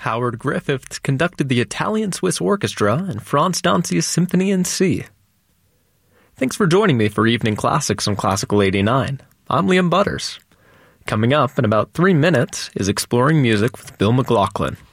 Howard Griffiths conducted the Italian-Swiss Orchestra and Franz Danzi's Symphony in C. Thanks for joining me for Evening Classics on Classical 89. I'm Liam Butters. Coming up in about 3 minutes is Exploring Music with Bill McLaughlin.